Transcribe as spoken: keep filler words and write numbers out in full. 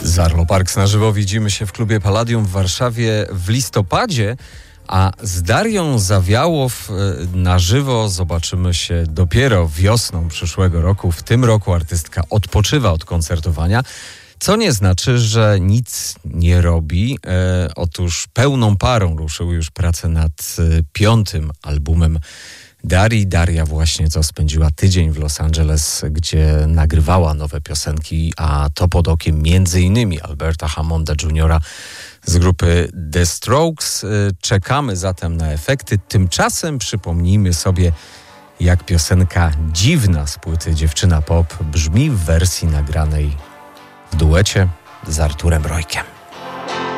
Z Arlo Parks na żywo widzimy się w klubie Palladium w Warszawie w listopadzie, a z Darią Zawiałow na żywo zobaczymy się dopiero wiosną przyszłego roku. W tym roku artystka odpoczywa od koncertowania, co nie znaczy, że nic nie robi. E, otóż pełną parą ruszyły już prace nad e, piątym albumem Darii. Daria właśnie co spędziła tydzień w Los Angeles, gdzie nagrywała nowe piosenki, a to pod okiem między innymi Alberta Hammonda juniora z grupy The Strokes. Czekamy zatem na efekty. Tymczasem przypomnijmy sobie, jak piosenka Dziwna z płyty Dziewczyna Pop brzmi w wersji nagranej w duecie z Arturem Rojkiem.